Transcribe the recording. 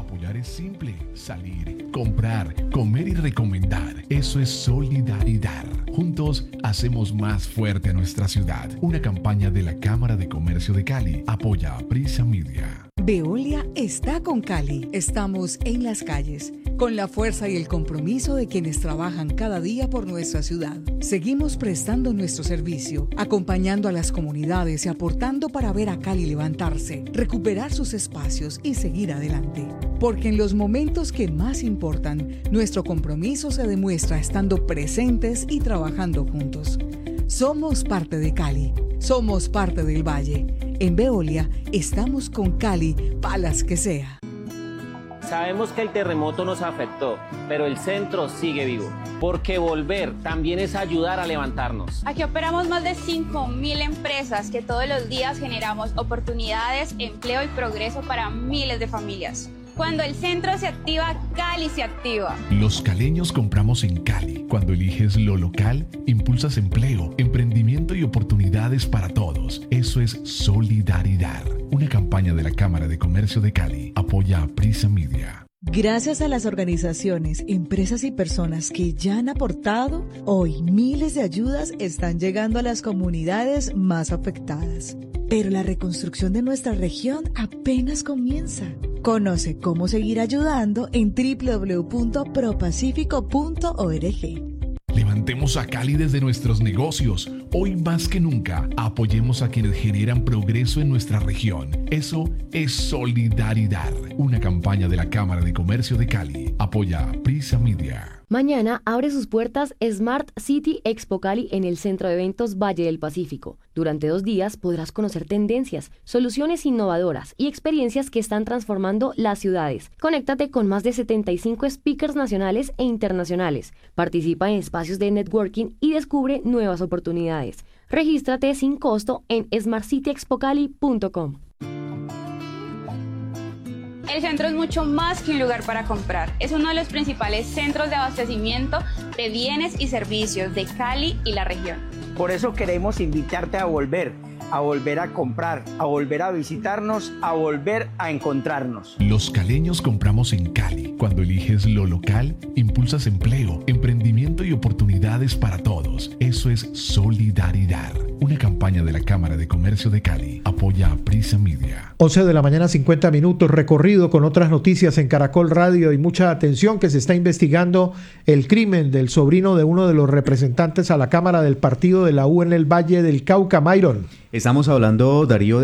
Apoyar es simple. Salir, comprar, comer y recomendar. Eso es solidaridad. Juntos hacemos más fuerte a nuestra ciudad. Una campaña de la Cámara de Comercio de Cali. Apoya a Prisa Media. Veolia está con Cali. Estamos en las calles, con la fuerza y el compromiso de quienes trabajan cada día por nuestra ciudad. Seguimos prestando nuestro servicio, acompañando a las comunidades y aportando para ver a Cali levantarse, recuperar sus espacios y seguir adelante. Porque en los momentos que más importan, nuestro compromiso se demuestra estando presentes y trabajando juntos. Somos parte de Cali, somos parte del Valle. En Veolia estamos con Cali, palas que sea. Sabemos que el terremoto nos afectó, pero el centro sigue vivo, porque volver también es ayudar a levantarnos. Aquí operamos más de 5.000 empresas que todos los días generamos oportunidades, empleo y progreso para miles de familias. Cuando el centro se activa, Cali se activa. Los caleños compramos en Cali. Cuando eliges lo local, impulsas empleo, emprendimiento y oportunidades para todos. Eso es solidaridad. Una campaña de la Cámara de Comercio de Cali. Apoya a Prisa Media. Gracias a las organizaciones, empresas y personas que ya han aportado, hoy miles de ayudas están llegando a las comunidades más afectadas. Pero la reconstrucción de nuestra región apenas comienza. Conoce cómo seguir ayudando en www.propacifico.org. Levantemos a Cali desde nuestros negocios. Hoy más que nunca, apoyemos a quienes generan progreso en nuestra región. Eso es solidaridad. Una campaña de la Cámara de Comercio de Cali. Apoya a Prisa Media. Mañana abre sus puertas Smart City Expo Cali en el Centro de Eventos Valle del Pacífico. Durante 2 días podrás conocer tendencias, soluciones innovadoras y experiencias que están transformando las ciudades. Conéctate con más de 75 speakers nacionales e internacionales. Participa en espacios de networking y descubre nuevas oportunidades. Regístrate sin costo en smartcityexpocali.com. El centro es mucho más que un lugar para comprar. Es uno de los principales centros de abastecimiento de bienes y servicios de Cali y la región. Por eso queremos invitarte a volver a comprar, a volver a visitarnos, a volver a encontrarnos. Los caleños compramos en Cali. Cuando eliges lo local, impulsas empleo, emprendimiento y oportunidades para todos. Eso es solidaridad. Una campaña de la Cámara de Comercio de Cali. Apoya a Prisa Media. 11 de la mañana, 50 minutos, recorrido con otras noticias en Caracol Radio y mucha atención que se está investigando el crimen del sobrino de uno de los representantes a la Cámara del partido de la U en el Valle del Cauca, Myron. Estamos hablando, Darío,